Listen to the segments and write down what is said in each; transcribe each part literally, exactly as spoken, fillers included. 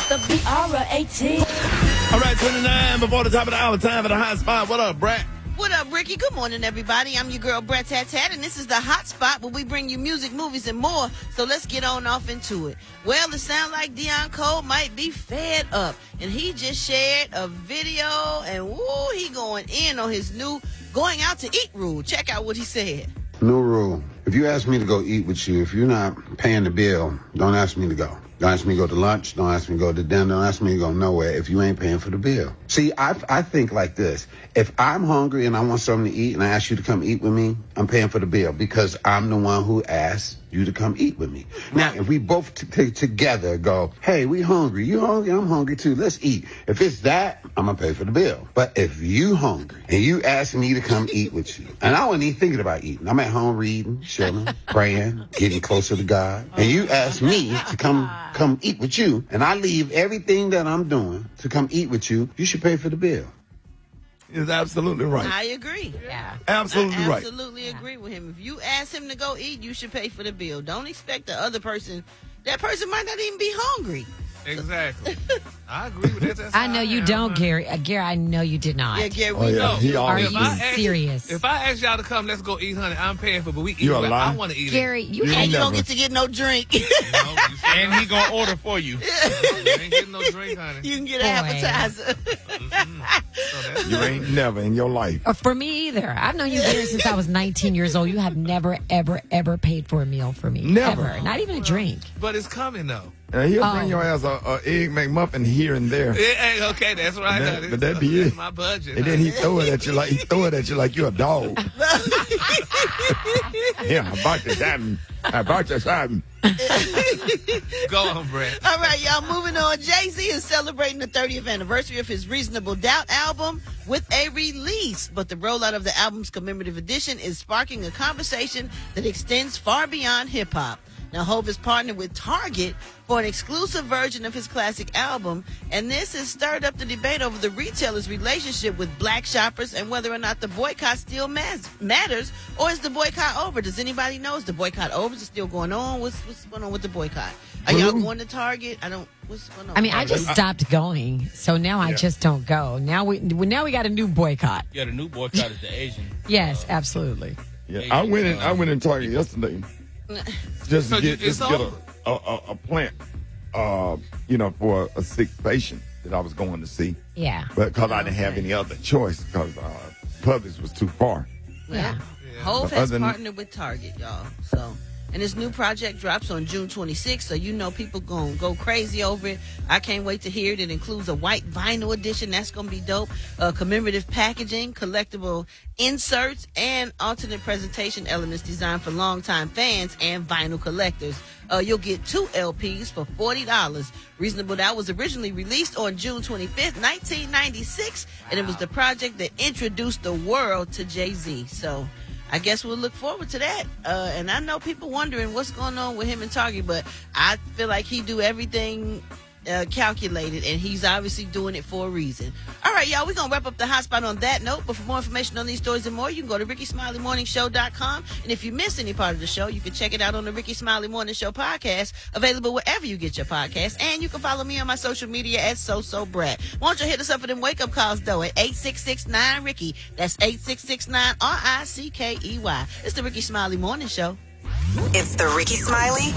the B R A T. All right, twenty-nine before the top of the hour. Time for the hot spot. What up, Brat? What up, Ricky? Good morning, everybody. I'm your girl, Brat Tat Tat, and this is the Hot Spot where we bring you music, movies, and more. So let's get on off into it. Well, it sounds like Deion Cole might be fed up, and he just shared a video, and woo, he going in on his new going out to eat rule. Check out what he said. New rule. If you ask me to go eat with you, if you're not paying the bill, don't ask me to go. Don't ask me to go to lunch. Don't ask me to go to dinner. Don't ask me to go nowhere if you ain't paying for the bill. See, I, I think like this. If I'm hungry and I want something to eat and I ask you to come eat with me, I'm paying for the bill because I'm the one who asked you to come eat with me. Now, if we both t- t- together go, hey, we hungry. You hungry? I'm hungry too. Let's eat. If it's that, I'm going to pay for the bill. But if you hungry and you ask me to come eat with you, and I wasn't even thinking about eating. I'm at home reading, chilling, praying, getting closer to God. And you ask me to come come eat with you, and I leave everything that I'm doing to come eat with you, you should pay for the bill. Is absolutely right. I agree. Yeah. Absolutely I right. absolutely yeah. agree with him. If you ask him to go eat, you should pay for the bill. Don't expect the other person. That person might not even be hungry. Exactly. I agree with that. That's I know you don't, Gary. Uh, Gary, I know you did not. Yeah, Gary, Oh, we yeah. know. He Are always you If I ask- serious? If I ask y'all to come, let's go eat, honey. I'm paying for, but we eat. You a but lie. I want to eat Gary, it. you You And had you don't never. get to get no drink. You know, you said And he gonna order for you. you ain't getting no drink, honey. You can get Boy. an appetizer. So that's You ain't never in your life. Uh, for me either. I've known you, Gary, since I was nineteen years old. You have never, ever, ever paid for a meal for me. Never. Ever. Not even a drink. But it's coming though. And he'll Oh. bring your ass a, a egg McMuffin here and there. Yeah, hey, okay, that's right. That- honey. but that be That's it. my budget. And then he honey. throw it at you like he throw it at you like you're a dog. Yeah, I bought you something. I bought you something. Go on, Brett. All right, y'all, moving on. Jay-Z is celebrating the thirtieth anniversary of his Reasonable Doubt album with a release. But the rollout of the album's commemorative edition is sparking a conversation that extends far beyond hip-hop. Now, Hov has partnered with Target for an exclusive version of his classic album, and this has stirred up the debate over the retailer's relationship with black shoppers and whether or not the boycott still mas- matters, or is the boycott over? Does anybody know? Is the boycott over? Is it still going on? What's, what's going on with the boycott? Are y'all Well, going to Target? I don't. What's going on? I mean, I just stopped going, so now I just don't go. Now we now we got a new boycott. Yeah, the new boycott is the Asian. Yes, absolutely. Yeah, I went in. I went in Target yesterday just to So get you- just it's get a, over? a, a, a plant, uh, you know, for a sick patient that I was going to see. Yeah. But because I didn't have any other choice because uh, Publix was too far. Yeah. Hov But has other than- partnered with Target, y'all. So, and his new project drops on June twenty-sixth, so you know people gonna go crazy over it. I can't wait to hear it. It includes a white vinyl edition. That's gonna be dope. Uh, commemorative packaging, collectible inserts, and alternate presentation elements designed for longtime fans and vinyl collectors. Uh, you'll get two L Ps for forty dollars. Reasonable Doubt was originally released on June twenty-fifth, nineteen ninety-six, and it was the project that introduced the world to Jay-Z. So I guess we'll look forward to that. Uh, and I know people wondering what's going on with him and Target, but I feel like he do everything uh, calculated, and he's obviously doing it for a reason. All right, y'all, we're going to wrap up the hot spot on that note. But for more information on these stories and more, you can go to ricky smiley morning show dot com. And if you missed any part of the show, you can check it out on the Ricky Smiley Morning Show podcast, available wherever you get your podcasts. And you can follow me on my social media at SoSoBrat. Why don't you hit us up for them wake-up calls, though, at eight six six nine Ricky. That's eight six six nine R I C K E Y. It's the Ricky Smiley Morning Show. It's the Ricky Smiley.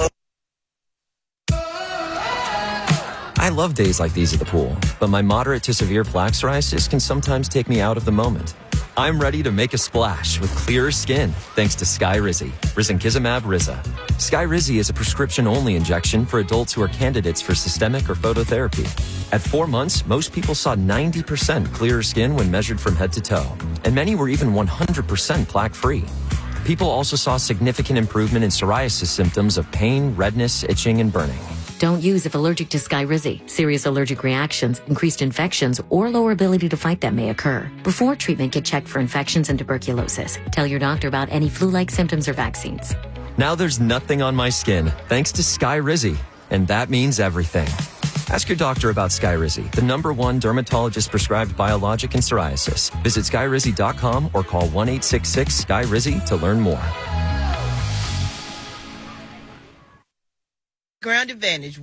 I love days like these at the pool, but my moderate to severe plaque psoriasis can sometimes take me out of the moment. I'm ready to make a splash with clearer skin thanks to Skyrizi, risankizumab Riza. Skyrizi is a prescription-only injection for adults who are candidates for systemic or phototherapy. At four months, most people saw ninety percent clearer skin when measured from head to toe, and many were even one hundred percent plaque-free. People also saw significant improvement in psoriasis symptoms of pain, redness, itching, and burning. Don't use if allergic to Skyrizi. Serious allergic reactions, increased infections, or lower ability to fight them may occur. Before treatment, get checked for infections and tuberculosis. Tell your doctor about any flu-like symptoms or vaccines. Now there's nothing on my skin thanks to Skyrizi, and that means everything. Ask your doctor about Skyrizi, the number one dermatologist-prescribed biologic in psoriasis. Visit skyrizi dot com or call one eight six six Sky Rizi to learn more. Ground Advantage.